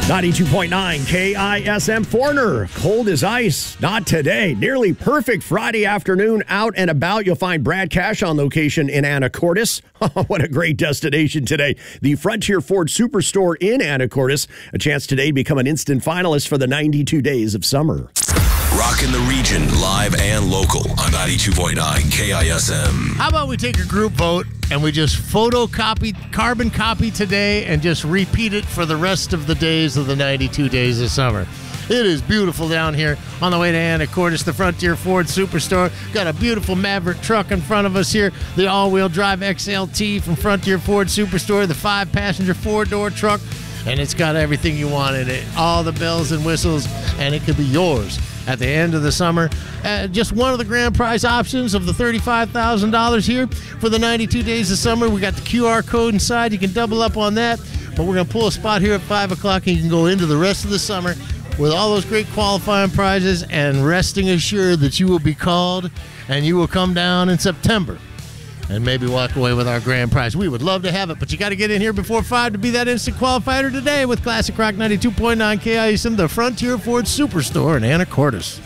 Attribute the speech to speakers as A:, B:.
A: 92.9 KISM. Foreigner, cold as ice. Not today. Nearly perfect Friday afternoon out and about. You'll find Brad Cash on location in Anacortes. What a great destination today. The Frontier Ford Superstore in Anacortes. A chance today to become an instant finalist for the 92 Days of Summer.
B: Rocking the region, live and local on 92.9 KISM.
C: How about we take a group vote and we just carbon copy today and just repeat it for the rest of the days of the 92 Days of Summer. It is beautiful down here on the way to Anacortes, the Frontier Ford Superstore. Got a beautiful Maverick truck in front of us here, the all-wheel drive XLT from Frontier Ford Superstore, the 5-passenger 4-door truck, and it's got everything you want in it, all the bells and whistles, and it could be yours at the end of the summer. Just one of the grand prize options of the $35,000 here for the 92 Days of Summer. We got the QR code inside. You can double up on that. But we're going to pull a spot here at 5 o'clock, and you can go into the rest of the summer with all those great qualifying prizes and resting assured that you will be called and you will come down in September and maybe walk away with our grand prize. We would love to have it, but you got to get in here before 5 to be that instant qualifier today with Classic Rock 92.9 KISM, the Frontier Ford Superstore in Anacortes.